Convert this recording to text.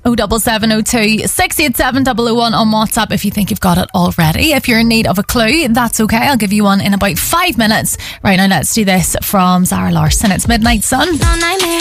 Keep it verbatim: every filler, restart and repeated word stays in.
oh seven seven oh two, six eight seven double oh one on WhatsApp if you think you've got it already. If you're in need of a clue, that's okay. I'll give you one in about five minutes. Right now, let's do this from Zara Larsson. It's Midnight Sun.